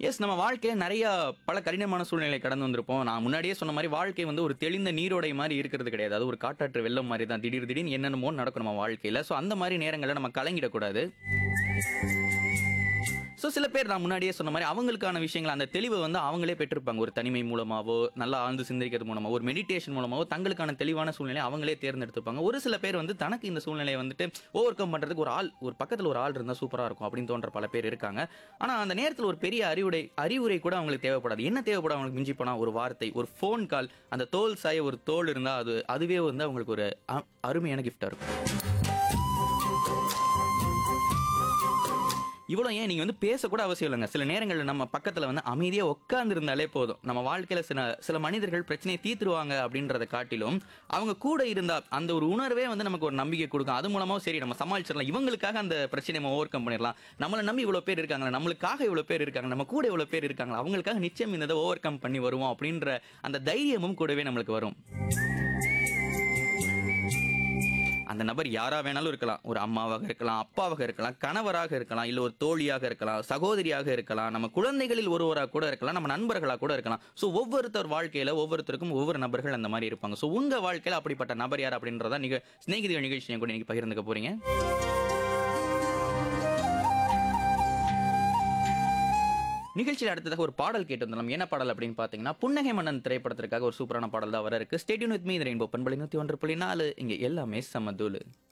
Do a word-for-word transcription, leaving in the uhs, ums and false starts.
S நம்ம வாழ்க்கையில நெறைய பல கடினமான சூழ்நிலை கடந்து வந்திருப்போம். நான் முன்னாடியே சொன்ன மாரி வாழ்க்கை வந்து ஒரு தெளிந்த நீரோடை மாரி இருக்கிறது கிடையாது. அது ஒரு காட்டாற்று வெள்ளம் மாரி தான். திடீர் திடீர்னு என்னென்னமோ நடக்கும் நம்ம வாழ்க்கையில. ஸோ அந்த மாரி நேரங்கள்ல நம்ம கலங்கிடக்கூடாது. ஸோ சில பேர் நான் முன்னாடியே சொன்ன மாரி அவங்களுக்கான விஷயங்கள் அந்த தெளிவ வந்து அவங்களே பெற்றிருப்பாங்க. ஒரு தனிமை மூலமாவோ, நல்லா ஆழ்ந்து சிந்திக்கிறது மூலமாவோ, ஒரு மெடிடேஷன் மூலமாவோ தங்களுக்கான தெளிவான சூழ்நிலைய அவங்களே தேர்ந்தெடுத்துப்பாங்க. ஒரு சில பேர் வந்து தனக்கு இந்த சூழ்நிலைய வந்துட்டு ஓவர் கம் பண்றதுக்கு ஒரு ஆள் ஒரு பக்கத்துல ஒரு ஆள் இருந்தா சூப்பரா இருக்கும் அப்படின்னு தோன்ற பல பேர் இருக்காங்க. ஆனா அந்த நேரத்துல ஒரு பெரிய அறிவுரை அறிவுரை கூட அவங்களுக்கு தேவைப்படாது. என்ன தேவைப்படும் அவங்களுக்கு மிஞ்சி போனா ஒரு வார்த்தை, ஒரு ஃபோன் கால், அந்த தோள் சாய ஒரு தோள் இருந்தா அது அதுவே வந்து அவங்களுக்கு ஒரு அ அருமையான கிஃப்ட்டா இருக்கும். இவ்வளோ ஏன் நீங்க வந்து பேசக்கூட அவசியம் இல்லங்க. சில நேரங்கள்ல நம்ம பக்கத்துல வந்து அமைதியா உட்கார்ந்து இருந்தாலே போதும். நம்ம வாழ்க்கையில சில சில மனிதர்கள் பிரச்சனைய தீர்த்துருவாங்க அப்படின்றத காட்டிலும், அவங்க கூட இருந்தா அந்த ஒரு உணர்வே வந்து நமக்கு ஒரு நம்பிக்கை குடுக்கும். அது மூலமா சரி நம்ம சமாளிச்சிடலாம். இவங்களுக்காக அந்த பிரச்சனைய நம்ம ஓவர் கம் பண்ணிடலாம். நம்மள நம்பி இவ்வளோ பேர் இருக்காங்க. நம்மளுக்காக இவ்வளோ பேர் இருக்காங்க. நம்ம கூட இவ்வளோ பேர் இருக்காங்க. அவங்களுக்காக நிச்சயம் இந்த இத ஓவர் கம் பண்ணி வருவோம் அப்படின்ற அந்த தைரியமும் கூடவே நம்மளுக்கு வரும். அந்த நபர் யாரா வேணாலும் இருக்கலாம். ஒரு அம்மாவாக இருக்கலாம், அப்பாவாக இருக்கலாம், கணவராக இருக்கலாம், இல்ல ஒரு தோழியாக இருக்கலாம், சகோதரியாக இருக்கலாம், நம்ம குழந்தைகளில் ஒருவரா கூட இருக்கலாம், நம்ம நண்பர்களா கூட இருக்கலாம். ஸோ ஒவ்வொருத்தர் வாழ்க்கையில ஒவ்வொருத்தருக்கும் ஒவ்வொரு நபர்கள் அந்த மாரி இருப்பாங்க. ஸோ உங்க வாழ்க்கையில அப்படிப்பட்ட நபர் யார் அப்படின்றத நீங்க சிநேகிதிகள் நிகழ்ச்சி என் கூட இன்னைக்கு பகிர்ந்துக்க போறீங்க. நிகழ்ச்சியில் அடுத்ததாக ஒரு பாடல் கேட்டு வந்துடலாம். என்ன பாடல் அப்படின்னு பார்த்தீங்கன்னா, புன்னகை மன்னன் திரைப்படத்திற்காக ஒரு சூப்பரான பாடல் தான் வர இருக்கு. Stay tune with me. இது ரெயின்போ பண்பலை நூற்று ஒன்று புள்ளி நான்கு. இங்க எல்லாமே சமதூளு.